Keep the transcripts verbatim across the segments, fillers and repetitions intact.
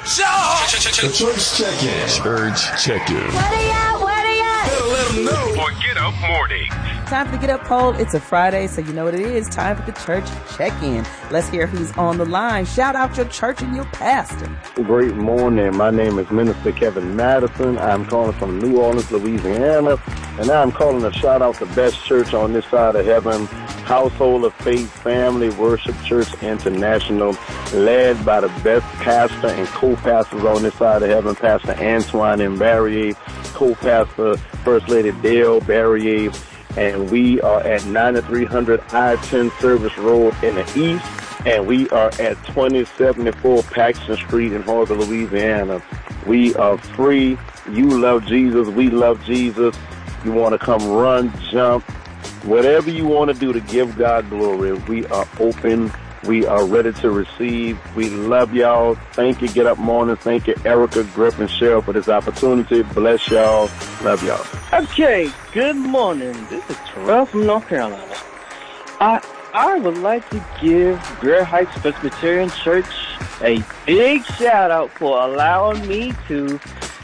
The Church Check-In. Church Check-In. What are you? What are you? Better let them know. For Get Up Morning. Time for the Get Up poll. It's a Friday, so you know what it is. Time for the Church Check-In. Let's hear who's on the line. Shout out your church and your pastor. Great morning. My name is Minister Kevin Madison. I'm calling from New Orleans, Louisiana. And I'm calling to shout out the best church on this side of heaven, Household of Faith Family Worship Church International, led by the best pastor and co-pastors on this side of heaven, Pastor Antoine and Barrier, co-pastor First Lady Dale Barrier. And we are at ninety-three hundred I ten Service Road in the east, and we are at twenty seventy-four Paxton Street in Harvey, Louisiana. We are free. You love Jesus. We love Jesus. You want to come run, jump, whatever you want to do to give God glory. We are open. We are ready to receive. We love y'all. Thank you, Get Up Morning. Thank you, Erica, Griff, and Cheryl for this opportunity. Bless y'all. Love y'all. Okay, good morning. This is Terrell from North Carolina. I I would like to give Greer Heights Presbyterian Church a big shout out for allowing me to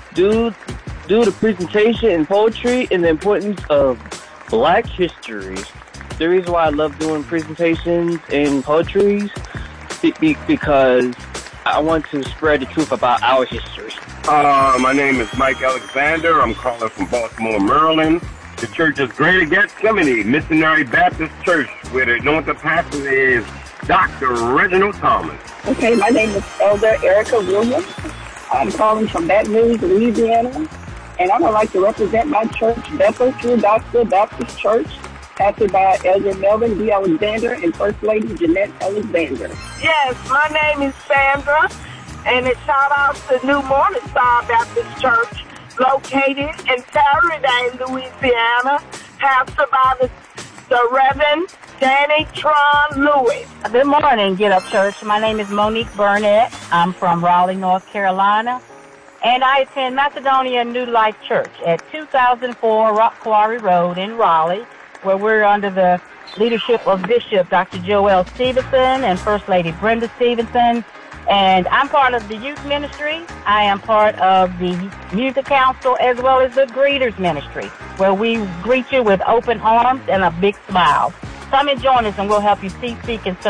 do do the presentation in poetry and the importance of Black history. The reason why I love doing presentations in poetry be, be, because I want to spread the truth about our history. Uh, my name is Mike Alexander. I'm calling from Baltimore, Maryland. The church is Greater Gethsemane Missionary Baptist Church, where the anointed pastor is Doctor Reginald Thomas. Okay, my name is Elder Erica Williams. I'm calling from Baton Rouge, Louisiana, and I would like to represent my church, Bethel True Gospel Baptist Church, pastored by Elder Melvin D. Alexander and First Lady Jeanette Alexander. Yes, my name is Sandra, and a shout out to New Morning Star Baptist Church, located in Faraday, Louisiana, pastored by the, the Reverend Danny Tron Lewis. Good morning, Get Up Church. My name is Monique Burnett. I'm from Raleigh, North Carolina, and I attend Macedonia New Life Church at two thousand four Rock Quarry Road in Raleigh, where we're under the leadership of Bishop Doctor Joel Stevenson and First Lady Brenda Stevenson. And I'm part of the youth ministry. I am part of the music council as well as the greeters ministry, where we greet you with open arms and a big smile. Come and join us, and we'll help you see, seek, and serve